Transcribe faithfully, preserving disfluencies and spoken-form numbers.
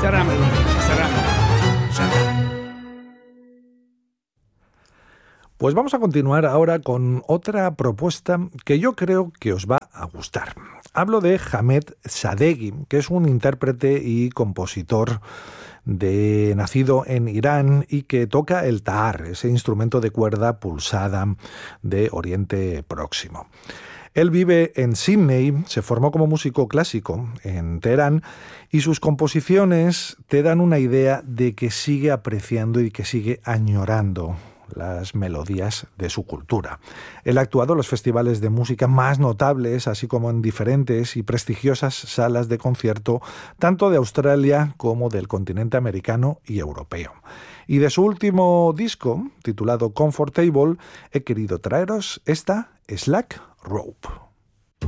Saram, saram, saram. Pues vamos a continuar ahora con otra propuesta que yo creo que os va a gustar. Hablo de Hamed Sadeghi, que es un intérprete y compositor de, nacido en Irán y que toca el tar, ese instrumento de cuerda pulsada de Oriente Próximo. Él vive en Sydney, se formó como músico clásico en Teherán y sus composiciones te dan una idea de que sigue apreciando y que sigue añorando las melodías de su cultura. Él ha actuado en los festivales de música más notables, así como en diferentes y prestigiosas salas de concierto, tanto de Australia como del continente americano y europeo. Y de su último disco, titulado Comfortable, he querido traeros esta Slack Rope.